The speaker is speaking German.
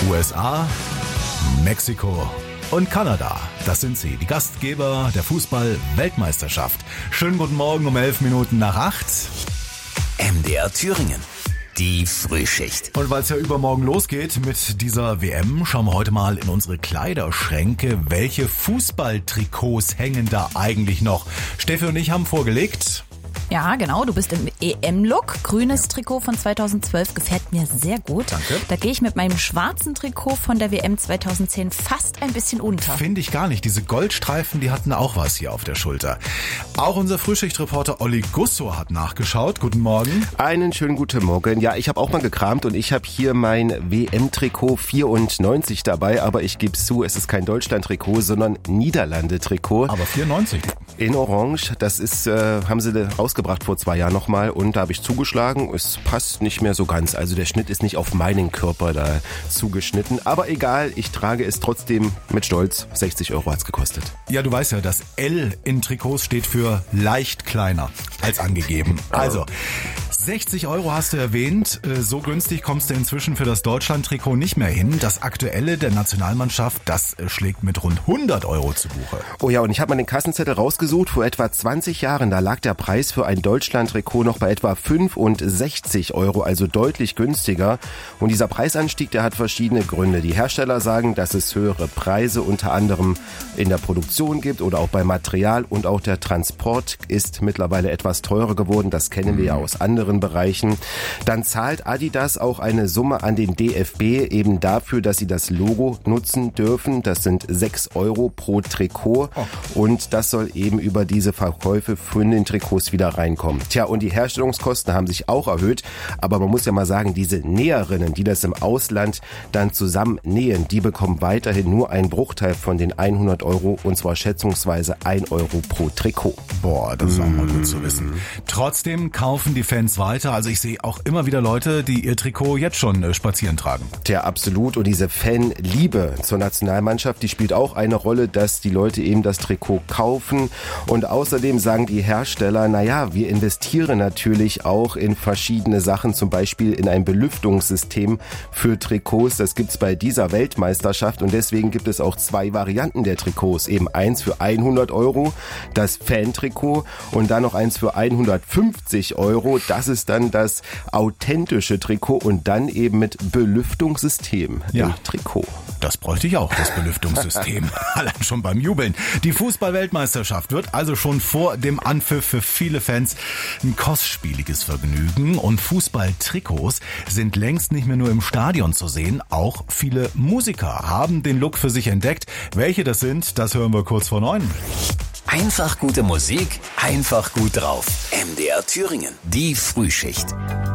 USA, Mexiko und Kanada. Das sind sie, die Gastgeber der Fußball-Weltmeisterschaft. Schönen guten Morgen um 7:11. MDR Thüringen. Die Frühschicht. Und weil es ja übermorgen losgeht mit dieser WM, schauen wir heute mal in unsere Kleiderschränke. Welche Fußballtrikots hängen da eigentlich noch? Steffi und ich haben vorgelegt. Ja, genau, du bist im EM-Look. Grünes Trikot von 2012 gefällt mir sehr gut. Danke. Da gehe ich mit meinem schwarzen Trikot von der WM 2010 fast ein bisschen unter. Finde ich gar nicht. Diese Goldstreifen, die hatten auch was hier auf der Schulter. Auch unser Frühschichtreporter Olli Gusso hat nachgeschaut. Guten Morgen. Einen schönen guten Morgen. Ja, ich habe auch mal gekramt und ich habe hier mein WM-Trikot 94 dabei, aber ich gebe zu, es ist kein Deutschland-Trikot, sondern Niederlande-Trikot. Aber 94. In Orange, das ist, haben sie rausgebracht vor 2 Jahren nochmal und da habe ich zugeschlagen. Es passt nicht mehr so ganz, also der Schnitt ist nicht auf meinen Körper da zugeschnitten. Aber egal, ich trage es trotzdem mit Stolz. 60 Euro hat's gekostet. Ja, du weißt ja, das L in Trikots steht für leicht kleiner als angegeben. Also 60 Euro hast du erwähnt. So günstig kommst du inzwischen für das Deutschland-Trikot nicht mehr hin. Das aktuelle der Nationalmannschaft, das schlägt mit rund 100 Euro zu Buche. Oh ja, und ich habe mal den Kassenzettel rausgesucht. Vor etwa 20 Jahren, da lag der Preis für ein Deutschland-Trikot noch bei etwa 65 Euro, also deutlich günstiger. Und dieser Preisanstieg, der hat verschiedene Gründe. Die Hersteller sagen, dass es höhere Preise unter anderem in der Produktion gibt oder auch beim Material. Und auch der Transport ist mittlerweile etwas teurer geworden. Das kennen wir ja aus anderen Bereichen. Dann zahlt Adidas auch eine Summe an den DFB eben dafür, dass sie das Logo nutzen dürfen. Das sind 6 Euro pro Trikot und das soll eben über diese Verkäufe von den Trikots wieder reinkommen. Tja, und die Herstellungskosten haben sich auch erhöht, aber man muss ja mal sagen, diese Näherinnen, die das im Ausland dann zusammen nähen, die bekommen weiterhin nur einen Bruchteil von den 100 Euro und zwar schätzungsweise 1 Euro pro Trikot. Boah, das ist auch mal gut zu wissen. Trotzdem kaufen die Fans weiter. Also ich sehe auch immer wieder Leute, die ihr Trikot jetzt schon spazieren tragen. Tja, absolut. Und diese Fanliebe zur Nationalmannschaft, die spielt auch eine Rolle, dass die Leute eben das Trikot kaufen. Und außerdem sagen die Hersteller, naja, wir investieren natürlich auch in verschiedene Sachen, zum Beispiel in ein Belüftungssystem für Trikots. Das gibt's bei dieser Weltmeisterschaft und deswegen gibt es auch 2 Varianten der Trikots. Eben eins für 100 Euro, das Fan-Trikot und dann noch eins für 150 Euro. Das ist dann das authentische Trikot und dann eben mit Belüftungssystem im Trikot. Das bräuchte ich auch, das Belüftungssystem. Allein schon beim Jubeln. Die Fußball-Weltmeisterschaft wird also schon vor dem Anpfiff für viele Fans ein kostspieliges Vergnügen. Und Fußballtrikots sind längst nicht mehr nur im Stadion zu sehen. Auch viele Musiker haben den Look für sich entdeckt. Welche das sind, das hören wir kurz vor 9. Einfach gute Musik, einfach gut drauf. MDR Thüringen. Die Frühschicht.